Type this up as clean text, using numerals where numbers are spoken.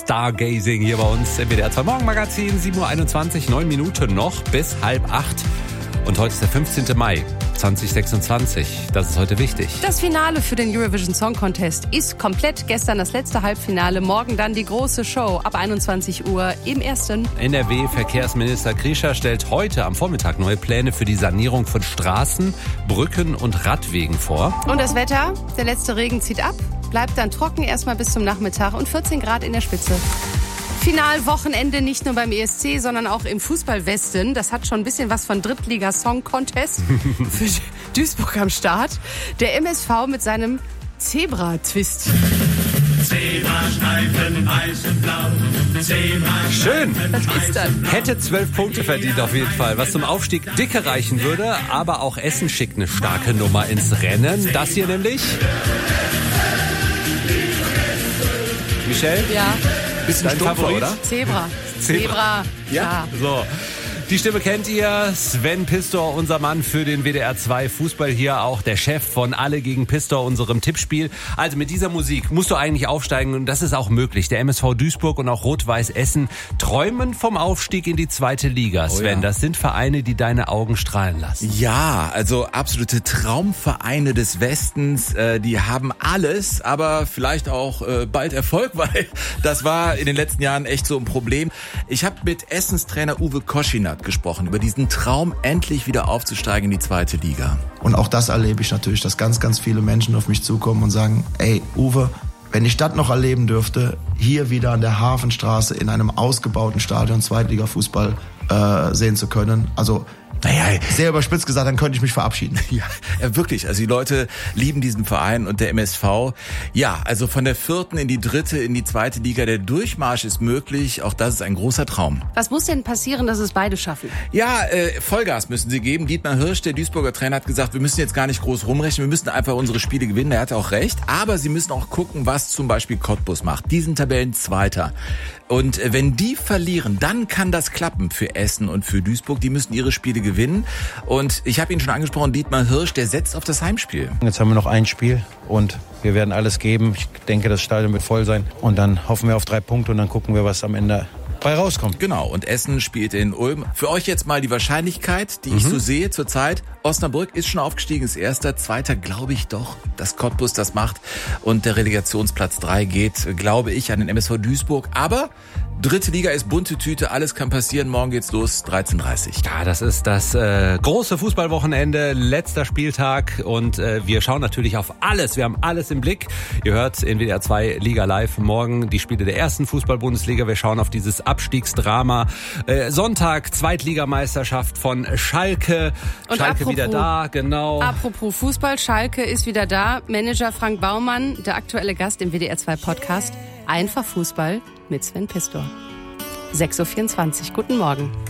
Stargazing hier bei uns im WDR 2 Morgenmagazin, 7:21 Uhr, 9 Minuten noch bis 7:30. Und heute ist der 15. Mai 2026. Das ist heute wichtig. Das Finale für den Eurovision Song Contest ist komplett. Gestern das letzte Halbfinale, morgen dann die große Show ab 21 Uhr im Ersten. NRW-Verkehrsminister Krischer stellt heute am Vormittag neue Pläne für die Sanierung von Straßen, Brücken und Radwegen vor. Und das Wetter? Der letzte Regen zieht ab, bleibt dann trocken erstmal bis zum Nachmittag und 14 Grad in der Spitze. Finalwochenende nicht nur beim ESC, sondern auch im Fußballwesten. Das hat schon ein bisschen was von Drittliga-Song-Contest für Duisburg am Start. Der MSV mit seinem Zebra-Twist. Zebrastreifen, weiß und blau. Schön. Was ist das? Hätte 12 Punkte verdient auf jeden Fall, was zum Aufstieg dicke reichen würde. Aber auch Essen schickt eine starke Nummer ins Rennen. Das hier nämlich. Michelle? Ja. Bisschen Stumpfer, oder? Zebra. Ja. So. Die Stimme kennt ihr. Sven Pistor, unser Mann für den WDR 2 Fußball hier, auch der Chef von Alle gegen Pistor, unserem Tippspiel. Also mit dieser Musik musst du eigentlich aufsteigen und das ist auch möglich. Der MSV Duisburg und auch Rot-Weiß Essen träumen vom Aufstieg in die zweite Liga. Sven, das sind Vereine, die deine Augen strahlen lassen. Ja, also absolute Traumvereine des Westens. Die haben alles, aber vielleicht auch bald Erfolg, weil das war in den letzten Jahren echt so ein Problem. Ich habe mit Essens Trainer Uwe Koschinat gesprochen, über diesen Traum, endlich wieder aufzusteigen in die zweite Liga. Und auch das erlebe ich natürlich, dass ganz, ganz viele Menschen auf mich zukommen und sagen, ey, Uwe, wenn ich das noch erleben dürfte, hier wieder an der Hafenstraße in einem ausgebauten Stadion Zweitliga-Fußball sehen zu können. Also, naja, sehr überspitzt gesagt, dann könnte ich mich verabschieden. Ja, wirklich. Also die Leute lieben diesen Verein und der MSV. Ja, also von der 4. in die 3., in die 2. Liga, der Durchmarsch ist möglich. Auch das ist ein großer Traum. Was muss denn passieren, dass es beide schaffen? Ja, Vollgas müssen sie geben. Dietmar Hirsch, der Duisburger Trainer, hat gesagt, wir müssen jetzt gar nicht groß rumrechnen. Wir müssen einfach unsere Spiele gewinnen. Er hat auch recht. Aber sie müssen auch gucken, was zum Beispiel Cottbus macht. Die sind Tabellenzweiter. Und wenn die verlieren, dann kann das klappen für Essen und für Duisburg. Die müssen ihre Spiele gewinnen. Und ich habe ihn schon angesprochen, Dietmar Hirsch, der setzt auf das Heimspiel. Jetzt haben wir noch ein Spiel und wir werden alles geben. Ich denke, das Stadion wird voll sein. Und dann hoffen wir auf 3 Punkte und dann gucken wir, was am Ende bei rauskommt. Genau, und Essen spielt in Ulm. Für euch jetzt mal die Wahrscheinlichkeit, die ich so sehe zurzeit. Osnabrück ist schon aufgestiegen, ist Erster. Zweiter glaube ich doch, dass Cottbus das macht. Und der Relegationsplatz 3 geht, glaube ich, an den MSV Duisburg. Aber 3. Liga ist bunte Tüte, alles kann passieren. Morgen geht's los, 13:30 Uhr. Ja, das ist das große Fußballwochenende, letzter Spieltag und wir schauen natürlich auf alles. Wir haben alles im Blick. Ihr hört in WDR 2 Liga Live morgen die Spiele der ersten Fußball-Bundesliga. Wir schauen auf dieses Abstiegsdrama. Sonntag, Zweitligameisterschaft von Schalke. Und Schalke wieder da, genau. Apropos Fußball, Schalke ist wieder da. Manager Frank Baumann, der aktuelle Gast im WDR 2 Podcast. Einfach Fußball mit Sven Pistor. 6:24 Uhr. Guten Morgen.